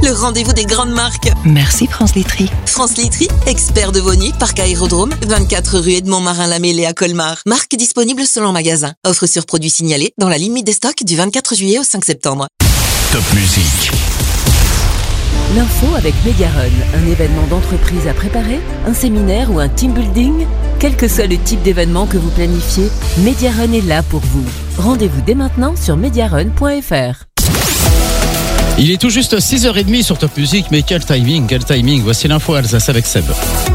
le rendez-vous des grandes marques. Merci France Laiterie. France Laiterie, expert de Vosny, parc Aérodrome, 24 rue Edmond-Marin-Lamellé à Colmar. Marque disponible selon magasin. Offre sur produits signalés dans la limite des stocks du 24 juillet au 5 septembre. Top Musique. L'info avec Mediarun, un événement d'entreprise à préparer, un séminaire ou un team building. Quel que soit le type d'événement que vous planifiez, Mediarun est là pour vous. Rendez-vous dès maintenant sur mediarun.fr. Il est tout juste 6h30 sur Top Music, mais quel timing. Voici l'info Alsace avec Seb.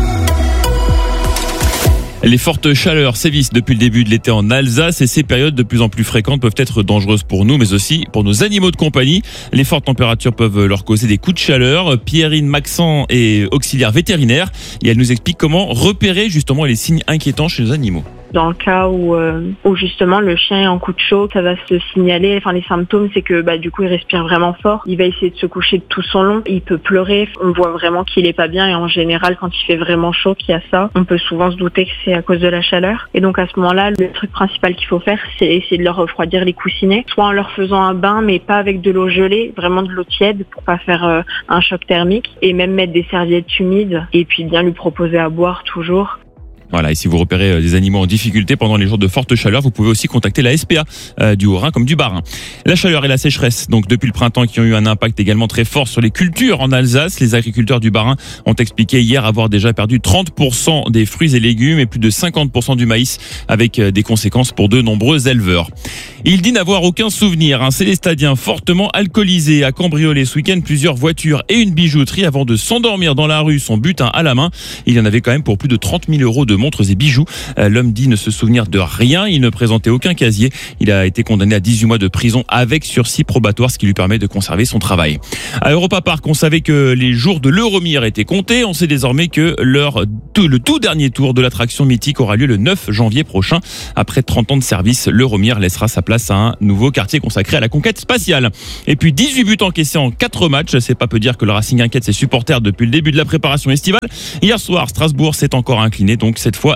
Les fortes chaleurs sévissent depuis le début de l'été en Alsace et ces périodes de plus en plus fréquentes peuvent être dangereuses pour nous, mais aussi pour nos animaux de compagnie. Les fortes températures peuvent leur causer des coups de chaleur. Pierrine Maxent est auxiliaire vétérinaire et elle nous explique comment repérer justement les signes inquiétants chez nos animaux. Dans le cas où justement le chien est en coup de chaud, ça va se signaler. Enfin, les symptômes, c'est que du coup il respire vraiment fort. Il va essayer de se coucher de tout son long. Il peut pleurer. On voit vraiment qu'il est pas bien. Et en général, quand il fait vraiment chaud, qu'il y a ça, on peut souvent se douter que c'est à cause de la chaleur. Et donc à ce moment-là, le truc principal qu'il faut faire, c'est essayer de leur refroidir les coussinets, soit en leur faisant un bain, mais pas avec de l'eau gelée, vraiment de l'eau tiède pour pas faire un choc thermique. Et même mettre des serviettes humides et puis bien lui proposer à boire toujours. Voilà, et si vous repérez des animaux en difficulté pendant les jours de forte chaleur, vous pouvez aussi contacter la SPA du Haut-Rhin comme du Bas-Rhin. La chaleur et la sécheresse, donc depuis le printemps, qui ont eu un impact également très fort sur les cultures en Alsace. Les agriculteurs du Bas-Rhin ont expliqué hier avoir déjà perdu 30% des fruits et légumes et plus de 50% du maïs, avec des conséquences pour de nombreux éleveurs. Il dit n'avoir aucun souvenir. Un célestadien fortement alcoolisé a cambriolé ce week-end plusieurs voitures et une bijouterie avant de s'endormir dans la rue, son butin à la main. Il y en avait quand même pour plus de 30 000 euros de montres et bijoux. L'homme dit ne se souvenir de rien. Il ne présentait aucun casier. Il a été condamné à 18 mois de prison avec sursis probatoire, ce qui lui permet de conserver son travail. À Europa Park, on savait que les jours de l'Euromir étaient comptés. On sait désormais que le tout dernier tour de l'attraction mythique aura lieu le 9 janvier prochain. Après 30 ans de service, l'Euromir laissera sa place à un nouveau quartier consacré à la conquête spatiale. Et puis 18 buts encaissés en 4 matchs. C'est pas peu dire que le Racing inquiète ses supporters depuis le début de la préparation estivale. Hier soir, Strasbourg s'est encore incliné, donc cette fois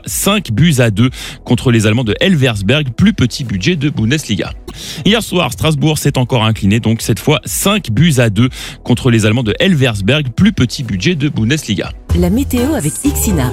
5-2 contre les Allemands de Elversberg, plus petit budget de Bundesliga. Hier soir, Strasbourg s'est encore incliné, donc cette fois 5-2 contre les Allemands de Elversberg, plus petit budget de Bundesliga. La météo avec Ixina,